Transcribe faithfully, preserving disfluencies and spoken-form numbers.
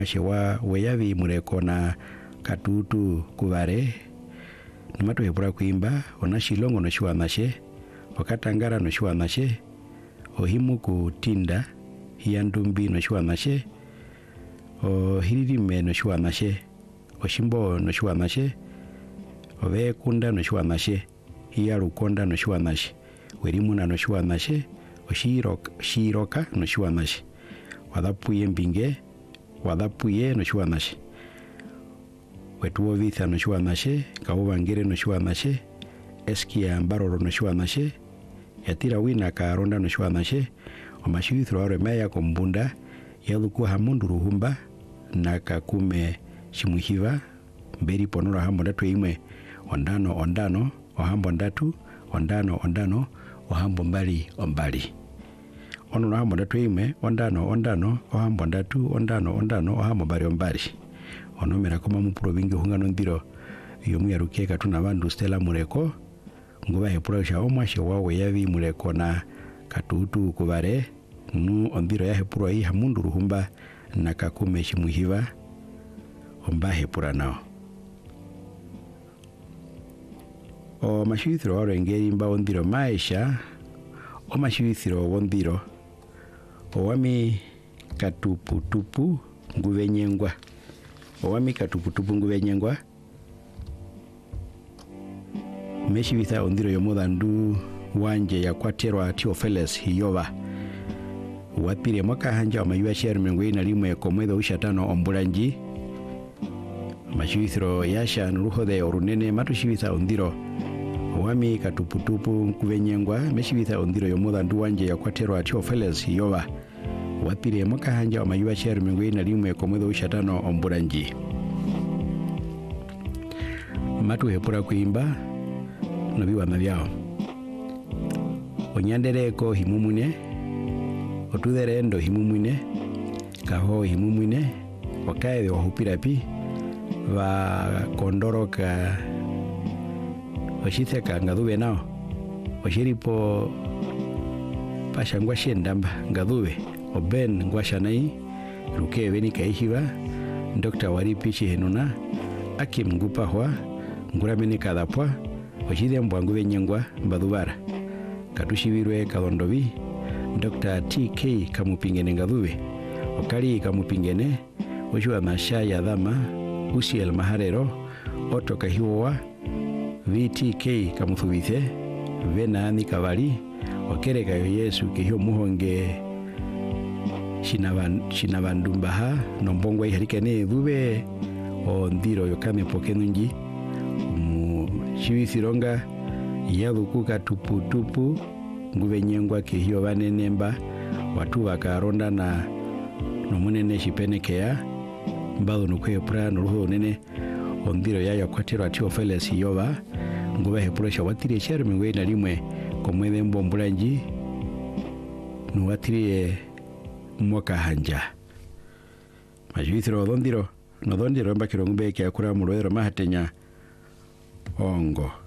shewa weyavi mureko na katutu kuvare numatu hepura kuimba ona shilongo no shwa nashe wakatangara no shwa nashe ohimu kutinda hiyandumbi no shwa nashe o hiririme no shwa nashe oshimbo no shwa nashe ove kunda no shwa nashe hiyarukonda no shwa nashe werimuna no shwa nashe oshiroka shiroka no shwa nashe wadapuye mbinge wadapuye no shwa nashe wetuwo vitha no shwa nashe kaubangire no shwa nashe eskia mbaroro no shwa nashe yatira wina karonda no shwa nashe omashithro ore meya kombunda yaluku hamundu ruhumba na kakume shimuhiva mberi ponora hambo ndatu imwe ondano ondano ohambo ndatu ondano ondano ohambo mbali ombali ono hambo ndatu imwe ondano ondano ohambo ndatu ondano ondano ohambo mbali ombali ono mera koma mupuro bingi hungano ndiro yomuyaruke katuna bandu Stella Mureko nguba hepura sha omwashe wawe yavi Mureko na katutu kubare nu ondiro ya hepura hii hamundu ruhumba na kakume shimuhiva omba hepura nao o mashithiro ore ngeri mba ondiro maisha o mashithiro wondiro o wami katuputupu nguvenyengwa owami katuputupu nguvenyengwa meshivitha ondiro yomodhandu wanje yakwaterwa Theophilus Hiyova wapire mwaka hanja wamayuwa sheri mwengu ina limwe komwedho ushatano ombulanji mashivithiro yasha nuruhode orunene matu shivitha ondiro owami katuputupu nguvenyengwa meshivitha ondiro yomodhandu wanje yakwaterwa Theophilus Hiyova wapire mwaka hanja wamayuwa sheri mwengu ina limwe komwedho ushatano ombulanji matu hepura kuimba nobiwa nabyao onyandereko himumune otudherendo himumune kaho himumune wakae wahupirapi va kondoroka oshitheka ngadhube nao oshiripo pashangwa shendamba ngadhube oben ngwashanai ruke beni kaishiva Doctor Waripichi henuna akim ngupahwa nguramene kadapwa oshide mbwangu benyengwa mbadubara katushibirwe kalondobi Doctor T K kamupingene ngadhube okali kamupingene oshwa masha ya dhama usiel maharero otoka hiwa V T K kamuthubithe venani kabali okereka yo Yesu kehyo muhonge shinaban shinabandumbaha nombongwa iharikene dhube o ndiro yokame pokenunji mu shibithironga yaluku katuputupu nguvenyengwa kehyo banenemba watu bakaronda na nomunene shipenekea mbalo nukwepura nuruho nene ondiro yayo kwatero Theophilus Hiyova nguba hepurasha watire sheri mwe na limwe komwedhe mbombulanji nuwatire mwaka hanja majwithiro dhondiro no dhondiro mbakiro ngumbe kya kura muroero mahatenya ongo